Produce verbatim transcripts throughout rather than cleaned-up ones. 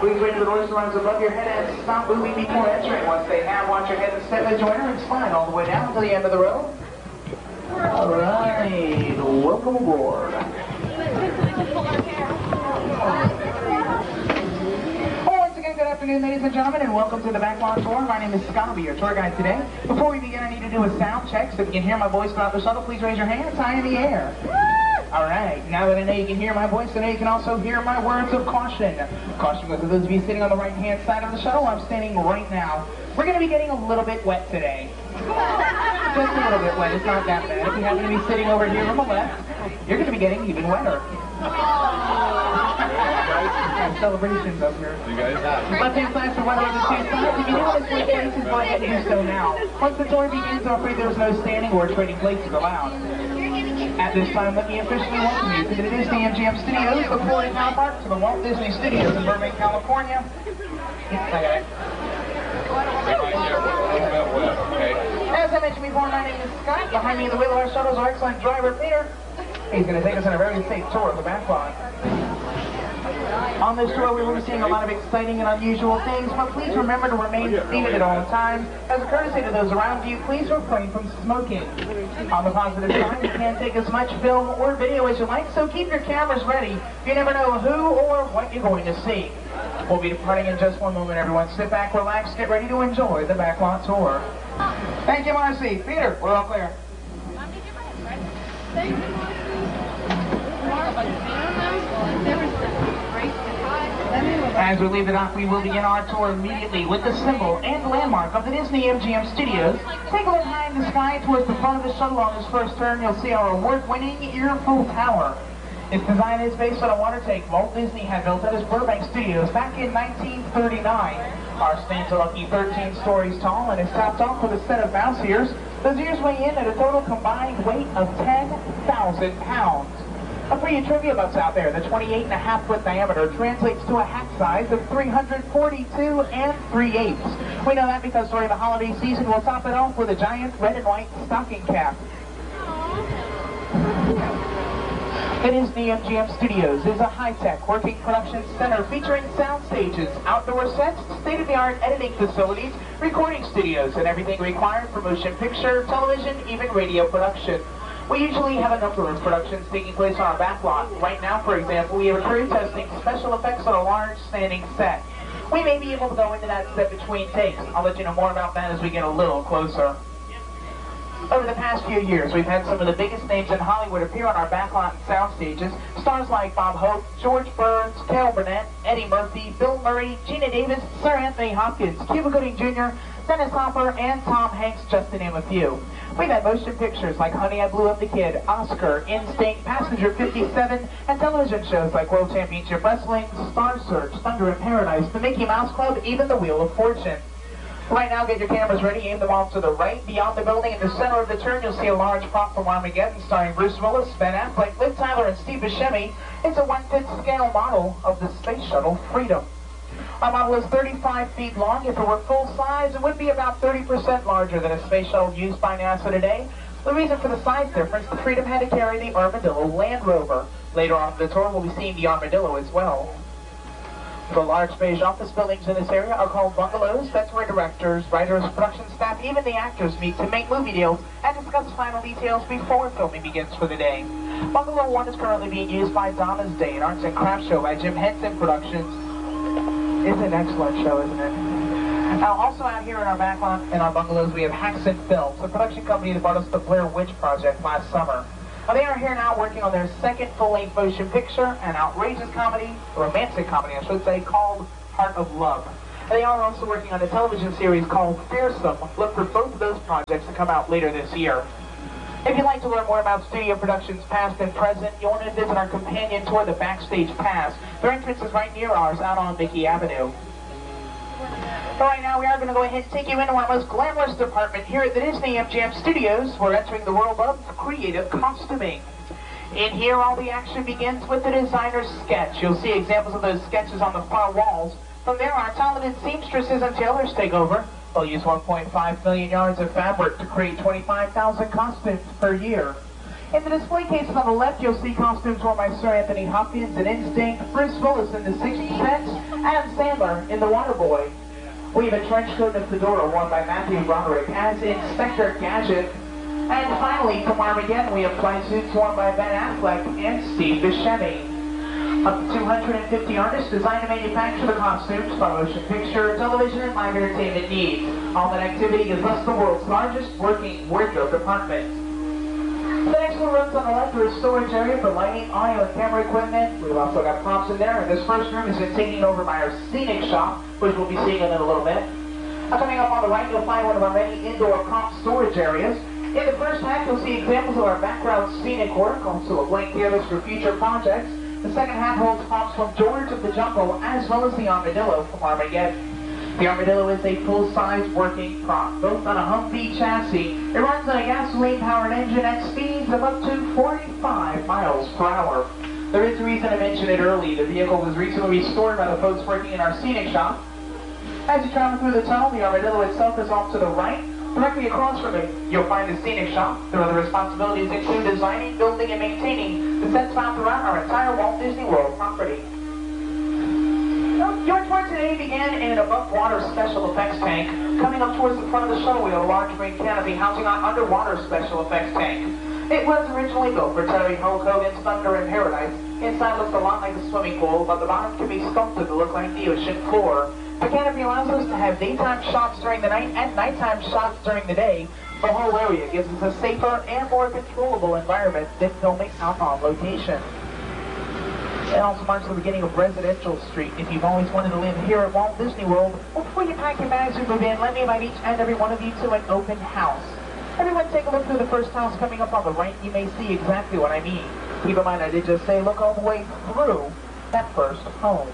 Please wait for the doors to rise above your head and stop moving before entering. Once they have, watch your head and step the joiner and spine all the way down to the end of the row. All right, welcome aboard. Once again, good afternoon, ladies and gentlemen, and welcome to the Backlot Tour. My name is Scott, I'll be your tour guide today. Before we begin, I need to do a sound check, so if you can hear my voice throughout the shuttle, please raise your hands high in the air. All right, now that I know you can hear my voice, I know you can also hear my words of caution. Caution goes to those of you sitting on the right-hand side of the shuttle. I'm standing right now. We're going to be getting a little bit wet today. Just a little bit wet. It's not that bad. If you happen to be sitting over here on the left, you're going to be getting even wetter. Celebrations up here. You guys have. Left-hand side for one of the two sides. If you know this place places, go ahead and do so now. Once the tour begins, I'm afraid there's no standing or trading places allowed. At this time, let me officially welcome you to the Disney M G M Studios, the Florida counterpart to the Walt Disney Studios in Burbank, California. Okay. As I mentioned before, my name is Scott. Behind me in the wheel of our shuttle is our excellent driver, Peter. He's going to take us on a very safe tour of the Backlot. On this tour, we will be seeing a lot of exciting and unusual things, but please remember to remain seated at all times. As a courtesy to those around you, please refrain from smoking. On the positive side, you can take as much film or video as you like, so keep your cameras ready. You never know who or what you're going to see. We'll be departing in just one moment, everyone. Sit back, relax, get ready to enjoy the Backlot Tour. Thank you, Marcy. Peter, we're all clear. As we leave the dock, we will begin our tour immediately with the symbol and landmark of the Disney M G M Studios. Take a look high in the sky towards the front of the shuttle. On this first turn, you'll see our award-winning Earful Tower. Its design is based on a water tank Walt Disney had built at his Burbank Studios back in nineteen thirty-nine. Our stands are lucky thirteen stories tall and is topped off with a set of mouse ears. Those ears weigh in at a total combined weight of ten thousand pounds. A for you trivia buffs out there, the twenty-eight and a half foot diameter translates to a hat size of three hundred forty-two and three eighths. We know that because during the holiday season, we'll top it off with a giant red and white stocking cap. The Disney M G M Studios is a high-tech working production center featuring sound stages, outdoor sets, state-of-the-art editing facilities, recording studios, and everything required for motion picture, television, even radio production. We usually have a number of productions taking place on our backlot. Right now, for example, we have a crew testing special effects on a large standing set. We may be able to go into that set between takes. I'll let you know more about that as we get a little closer. Over the past few years, we've had some of the biggest names in Hollywood appear on our backlot and sound stages. Stars like Bob Hope, George Burns, Carol Burnett, Eddie Murphy, Bill Murray, Gina Davis, Sir Anthony Hopkins, Cuba Gooding Junior, Dennis Hopper, and Tom Hanks, just to name a few. We've had motion pictures like Honey, I Blew Up the Kid, Oscar, Instinct, Passenger fifty-seven, and television shows like World Championship Wrestling, Star Search, Thunder in Paradise, The Mickey Mouse Club, even The Wheel of Fortune. Right now, get your cameras ready, aim them off to the right. Beyond the building, in the center of the turn, you'll see a large prop from Armageddon starring Bruce Willis, Ben Affleck, Liv Tyler, and Steve Buscemi. It's a one-fifth scale model of the Space Shuttle Freedom. Our model is thirty-five feet long. If it were full size, it would be about thirty percent larger than a space shuttle used by NASA today. The reason for the size difference, the Freedom had to carry the Armadillo Land Rover. Later on in the tour, we'll be seeing the Armadillo as well. The large beige office buildings in this area are called bungalows. That's where directors, writers, production staff, even the actors meet to make movie deals and discuss final details before filming begins for the day. Bungalow one is currently being used by Donna's Day, an arts and crafts show by Jim Henson Productions. It's an excellent show, isn't it? Now, also out here in our backlot, in our bungalows, we have Haxon Films, a production company that brought us the Blair Witch Project last summer. Now, they are here now working on their second full-length motion picture, an outrageous comedy, a romantic comedy, I should say, called Heart of Love. And they are also working on a television series called Fearsome. Look for both of those projects to come out later this year. If you'd like to learn more about studio productions past and present, you'll want to visit our companion tour, the Backstage Pass. Their entrance is right near ours, out on Mickey Avenue. But right now, we are going to go ahead and take you into our most glamorous department here at the Disney M G M Studios. We're entering the world of creative costuming. In here, all the action begins with the designer's sketch. You'll see examples of those sketches on the far walls. From there, our talented seamstresses and tailors take over. They'll use one point five million yards of fabric to create twenty-five thousand costumes per year. In the display cases on the left, you'll see costumes worn by Sir Anthony Hopkins in Instinct, Bruce Willis in The Sixth Sense, Adam Sandler in The Waterboy. We have a trench coat and fedora worn by Matthew Broderick as Inspector Gadget. And finally, from Armageddon, we have flight suits worn by Ben Affleck and Steve Buscemi. Up to two hundred fifty artists design and manufacture the costumes for motion picture, television, and live entertainment needs. All that activity is thus the world's largest working wardrobe department. The next one runs on the left are a storage area for lighting, audio, and camera equipment. We've also got props in there, and this first room has been taken over by our scenic shop, which we'll be seeing in a little bit. Now, coming up on the right, you'll find one of our many indoor prop storage areas. In the first half, you'll see examples of our background scenic work, also a blank canvas for future projects. The second half holds props from George of the Jungle, as well as the Armadillo from Armageddon. The Armadillo is a full-size working prop, built on a Humvee chassis. It runs on a gasoline-powered engine at speeds of up to forty-five miles per hour. There is a reason to mention it early. The vehicle was recently restored by the folks working in our scenic shop. As you travel through the tunnel, the Armadillo itself is off to the right. Directly across from it, you'll find the scenic shop. Their other responsibilities include designing, building, and maintaining the sets found throughout our entire Walt Disney World property. Your tour today began in an above-water special effects tank. Coming up towards the front of the shuttle, we have a large green canopy housing our underwater special effects tank. It was originally built for Terry Hulk Hogan's Thunder in Paradise. Inside looks a lot like a swimming pool, but the bottom can be sculpted to look like the ocean floor. The canopy allows us to have daytime shots during the night and nighttime shots during the day. The whole area gives us a safer and more controllable environment than filming out on location. It also marks the beginning of Residential Street. If you've always wanted to live here at Walt Disney World, well, before you pack your bags and move in, let me invite each and every one of you to an open house. Everyone take a look through the first house coming up on the right. You may see exactly what I mean. Keep in mind I did just say look all the way through that first home.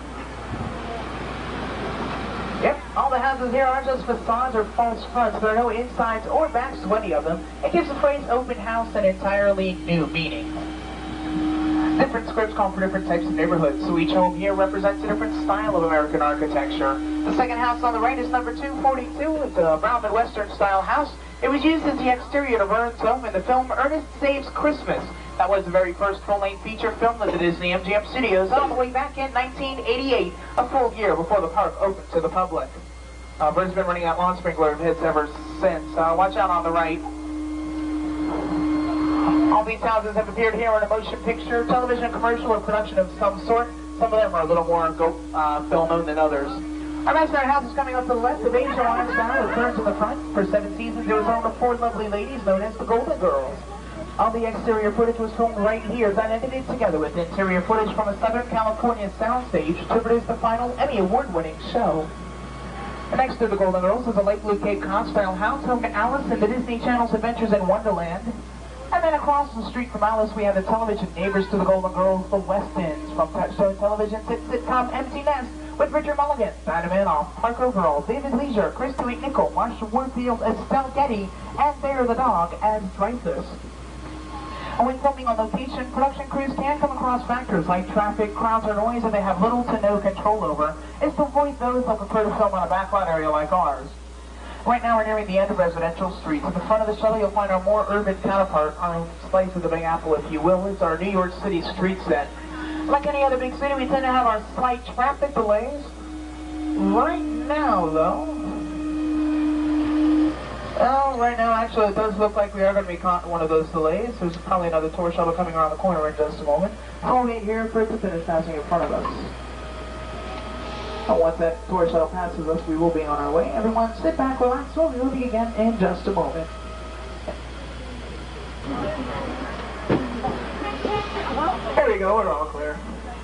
Yep, all the houses here aren't just facades or false fronts. There are no insides or backs to any of them. It gives the phrase open house an entirely new meaning. Different scripts call for different types of neighborhoods, so each home here represents a different style of American architecture. The second house on the right is number two forty-two. It's a brown Midwestern style house. It was used as the exterior to Vern's home in the film Ernest Saves Christmas. That was the very first full-length feature film at the Disney M G M Studios all the way back in nineteen eighty-eight, a full year before the park opened to the public. Uh, Vern's been running out lawn sprinkler hits ever since. Uh, watch out on the right. All these houses have appeared here in a motion picture, television, commercial, or production of some sort. Some of them are a little more uh, film-known than others. Our next house is coming up to the left. The Beige Orange style with ferns in the front. For seven seasons, it was home to four lovely ladies known as the Golden Girls. All the exterior footage was filmed right here, then edited together with interior footage from a Southern California soundstage to produce the final Emmy Award-winning show. Next to the Golden Girls is a light blue Cape Cod style house home to Alice and the Disney Channel's Adventures in Wonderland. And then across the street from Alice, we have the television neighbors to the Golden Girls, the Westons, from Touchstone Television's hit sitcom Empty Nest, with Richard Mulligan, Adam Manoff, Mark Overall, David Leisure, Christy Nickel, Marsha Warfield, Estelle Getty, and Bear the Dog as Dreyfus. And when filming on location, production crews can come across factors like traffic, crowds, or noise that they have little to no control over. It's to avoid those that prefer to film on a backlot area like ours. Right now we're nearing the end of Residential Street. At the front of the shuttle you'll find our more urban counterpart, our own slice of the Big Apple if you will. It's our New York City street set. Like any other big city, we tend to have our slight traffic delays. Right now though, well right now actually it does look like we are going to be caught in one of those delays. There's probably another tour shuttle coming around the corner in just a moment. I'll wait here for it to finish passing in front of us. And once that tour shuttle passes us, we will be on our way. Everyone sit back, relax, we'll be moving again in just a moment. There we go, we're all clear.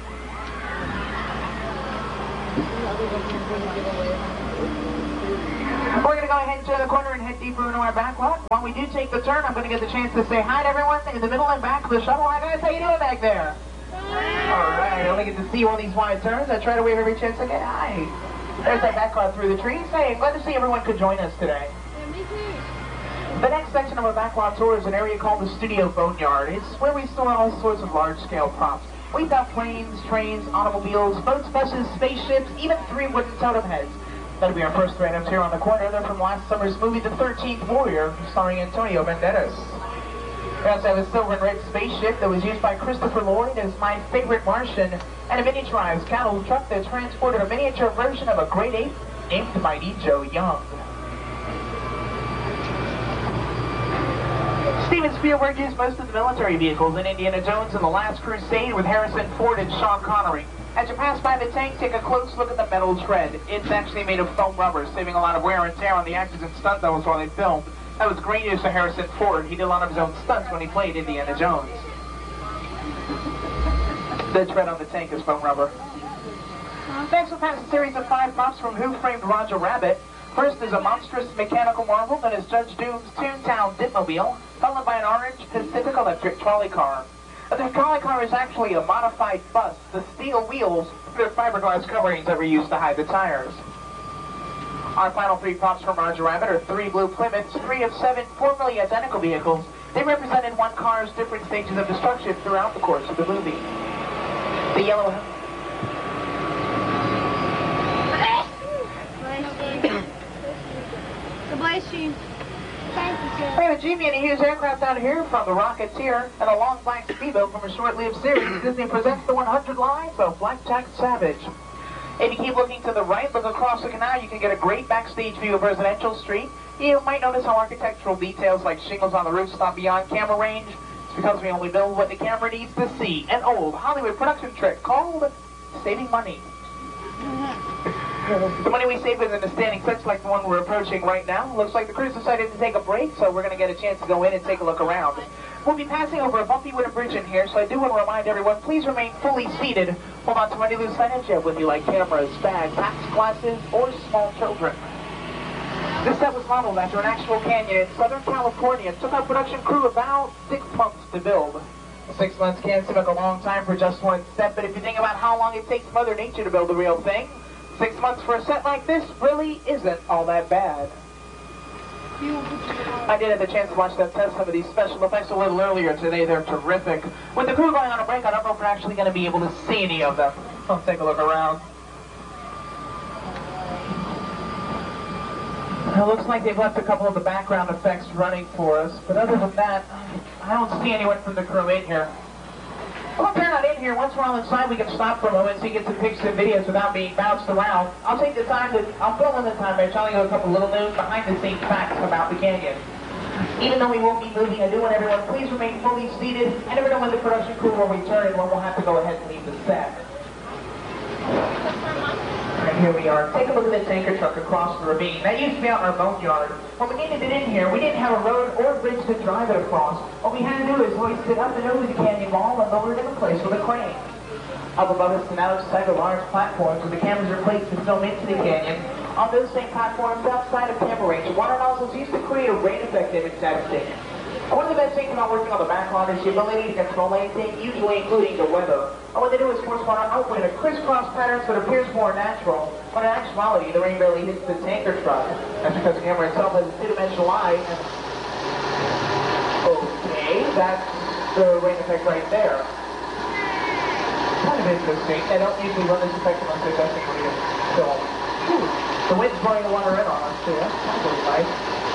We're going to go ahead and turn the corner and head deeper into our back lot. While we do take the turn, I'm going to get the chance to say hi to everyone in the middle and back of the shuttle. Hi guys, how you doing back there? Alright, I only get to see all these wide turns. I try to wave every chance I get. Hi. There's that back lot through the trees. Hey, glad to see everyone could join us today. Yeah, me too. The next section of our backlot tour is an area called the Studio Boneyard. It's where we store all sorts of large-scale props. We've got planes, trains, automobiles, boats, buses, spaceships, even three wooden totem heads. That'll be our first randoms here on the corner. They're from last summer's movie The thirteenth Warrior, starring Antonio Banderas. We also have a silver and red spaceship that was used by Christopher Lloyd as My Favorite Martian, and a miniaturized cattle truck that transported a miniature version of a great ape named Mighty Joe Young. Steven Spielberg used most of the military vehicles in Indiana Jones and the Last Crusade with Harrison Ford and Sean Connery. As you pass by the tank, take a close look at the metal tread. It's actually made of foam rubber, saving a lot of wear and tear on the actors and stunt doubles while they filmed. That was great news for Harrison Ford. He did a lot of his own stunts when he played Indiana Jones. The tread on the tank is foam rubber. Next we'll pass a series of five props from Who Framed Roger Rabbit. First is a monstrous mechanical marvel that is Judge Doom's Toontown Ditmobile, followed by an orange Pacific Electric trolley car. The trolley car is actually a modified bus. The steel wheels are fiberglass coverings that were used to hide the tires. Our final three props from Roger Rabbit are three blue Plymouths, three of seven formerly identical vehicles. They represented one car's different stages of destruction throughout the course of the movie. The yellow... Bless you. Thank you, sir. We have a G V and Hughes aircraft down here from the Rocketeer and a long black speedboat from a short-lived series. Disney presents the one hundred Lives of Blackjack Savage. If you keep looking to the right, look across the canal, you can get a great backstage view of Residential Street. You might notice how architectural details like shingles on the roof stop beyond camera range. It's because we only build what the camera needs to see. An old Hollywood production trick called saving money. The money we saved was in a standing such like the one we're approaching right now. Looks like the crew decided to take a break, so we're going to get a chance to go in and take a look around. We'll be passing over a bumpy wooden bridge in here, so I do want to remind everyone, please remain fully seated. Hold on to any loose items you have with you, like cameras, bags, hats, glasses, or small children. This set was modeled after an actual canyon in Southern California. It took our production crew about six months to build. Six months can seem like a long time for just one set, but if you think about how long it takes Mother Nature to build the real thing, six months for a set like this really isn't all that bad. I did have the chance to watch them test some of these special effects a little earlier today. They're terrific. With the crew going on a break, I don't know if we're actually going to be able to see any of them. Let's take a look around. It looks like they've left a couple of the background effects running for us, but other than that, I don't see anyone from the crew in here. Well, if they're not in here, once we're all inside, we can stop for a moment so you get some pictures and videos without being bounced around. I'll take the time to, I'll fill in the time by telling you a couple little news behind-the-scenes facts about the canyon. Even though we won't be moving, I do want everyone please remain fully seated. I never know when the production crew will return and when we'll have to go ahead and leave the set. And here we are. Take a look at the tanker truck across the ravine. That used to be out in our boneyard. When we needed it in here, we didn't have a road or a bridge to drive it across. What we had to do is hoist it up and over the canyon wall and lower it into place with a crane. Up above us and outside the large platforms where the cameras are placed to film into the canyon. On those same platforms outside of camera range, water nozzles used to create a rain effect image devastating. One of the best things about working on the backlot is the ability to control anything, usually including the weather. And what they do is force water outward in a crisscross pattern so it appears more natural, when in actuality the rain barely hits the tanker truck. That's because the camera itself has a two-dimensional eye. And... Okay, that's the rain effect right there. Kind of interesting. They don't usually run this effect unless they're testing real film. Ooh, the wind's blowing the water in on us too. That's really nice.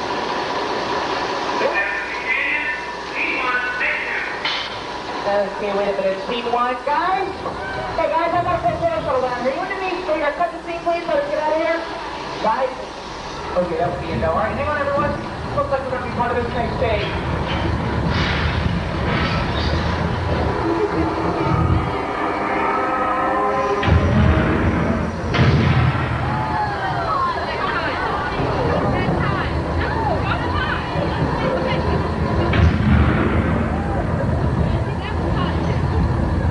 Okay, wait a minute. Scene one, guys. Hey, guys, I got a quick shuttle down here. You want to be so you're cut the scene, please? Let us get out of here. Guys. Okay, that would be a no. All right, hang on, everyone. Looks like we're going to be part of this next stage.